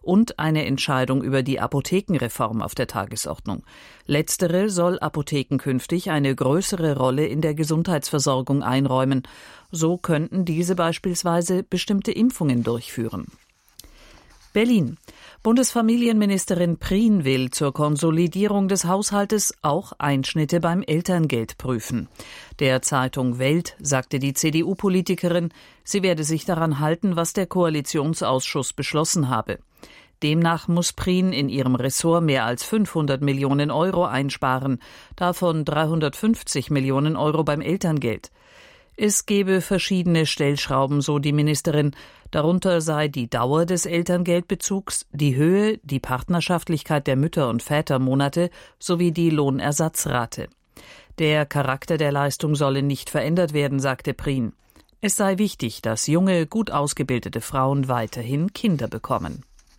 und eine Entscheidung über die Apothekenreform auf der Tagesordnung. Letztere soll Apotheken künftig eine größere Rolle in der Gesundheitsversorgung einräumen. So könnten diese beispielsweise bestimmte Impfungen durchführen. Berlin. Bundesfamilienministerin Prien will zur Konsolidierung des Haushaltes auch Einschnitte beim Elterngeld prüfen. Der Zeitung Welt sagte die CDU-Politikerin, sie werde sich daran halten, was der Koalitionsausschuss beschlossen habe. Demnach muss Prien in ihrem Ressort mehr als 500 Millionen Euro einsparen, davon 350 Millionen Euro beim Elterngeld. Es gebe verschiedene Stellschrauben, so die Ministerin. Darunter sei die Dauer des Elterngeldbezugs, die Höhe, die Partnerschaftlichkeit der Mütter- und Vätermonate sowie die Lohnersatzrate. Der Charakter der Leistung solle nicht verändert werden, sagte Prien. Es sei wichtig, dass junge, gut ausgebildete Frauen weiterhin Kinder bekommen.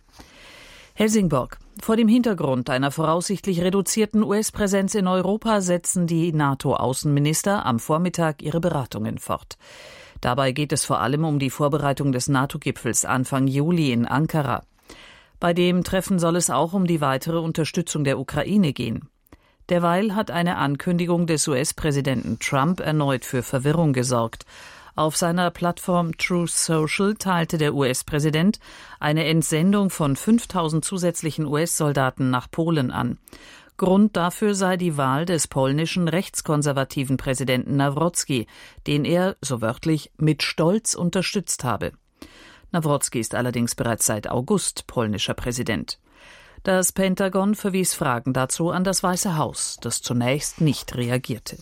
Helsingborg. Vor dem Hintergrund einer voraussichtlich reduzierten US-Präsenz in Europa setzen die NATO-Außenminister am Vormittag ihre Beratungen fort. Dabei geht es vor allem um die Vorbereitung des NATO-Gipfels Anfang Juli in Ankara. Bei dem Treffen soll es auch um die weitere Unterstützung der Ukraine gehen. Derweil hat eine Ankündigung des US-Präsidenten Trump erneut für Verwirrung gesorgt. Auf seiner Plattform Truth Social teilte der US-Präsident eine Entsendung von 5.000 zusätzlichen US-Soldaten nach Polen an. Grund dafür sei die Wahl des polnischen rechtskonservativen Präsidenten Nawrocki, den er, so wörtlich, mit Stolz unterstützt habe. Nawrocki ist allerdings bereits seit August polnischer Präsident. Das Pentagon verwies Fragen dazu an das Weiße Haus, das zunächst nicht reagierte.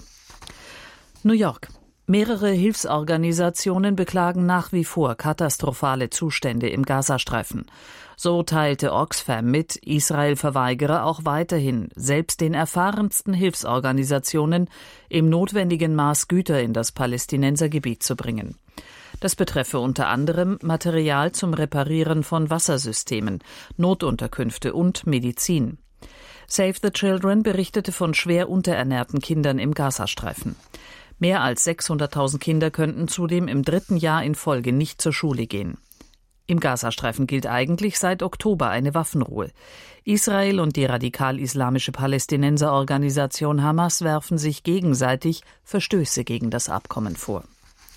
New York. Mehrere Hilfsorganisationen beklagen nach wie vor katastrophale Zustände im Gazastreifen. So teilte Oxfam mit, Israel verweigere auch weiterhin, selbst den erfahrensten Hilfsorganisationen, im notwendigen Maß Güter in das Palästinensergebiet zu bringen. Das betreffe unter anderem Material zum Reparieren von Wassersystemen, Notunterkünfte und Medizin. Save the Children berichtete von schwer unterernährten Kindern im Gazastreifen. Mehr als 600.000 Kinder könnten zudem im 3. Jahr in Folge nicht zur Schule gehen. Im Gazastreifen gilt eigentlich seit Oktober eine Waffenruhe. Israel und die radikal-islamische Palästinenserorganisation Hamas werfen sich gegenseitig Verstöße gegen das Abkommen vor.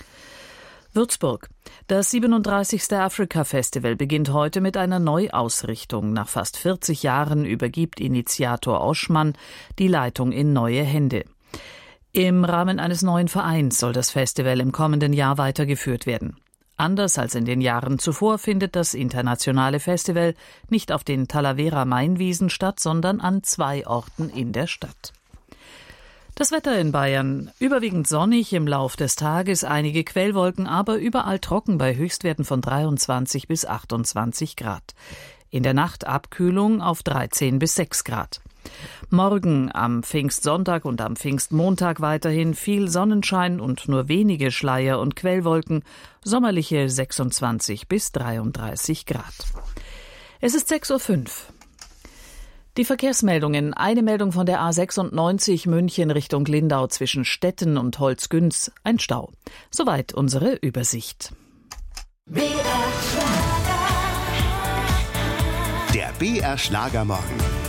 Würzburg. Das 37. Afrika-Festival beginnt heute mit einer Neuausrichtung. Nach fast 40 Jahren übergibt Initiator Oschmann die Leitung in neue Hände. Im Rahmen eines neuen Vereins soll das Festival im kommenden Jahr weitergeführt werden. Anders als in den Jahren zuvor findet das internationale Festival nicht auf den Talavera-Mainwiesen statt, sondern an 2 Orten in der Stadt. Das Wetter in Bayern. Überwiegend sonnig im Lauf des Tages, einige Quellwolken, aber überall trocken bei Höchstwerten von 23 bis 28 Grad. In der Nacht Abkühlung auf 13 bis 6 Grad. Morgen am Pfingstsonntag und am Pfingstmontag weiterhin viel Sonnenschein und nur wenige Schleier- und Quellwolken, sommerliche 26 bis 33 Grad. Es ist 6.05 Uhr. Die Verkehrsmeldungen. Eine Meldung von der A96 München Richtung Lindau zwischen Stetten und Holzgünz. Ein Stau. Soweit unsere Übersicht. Der BR Schlagermorgen.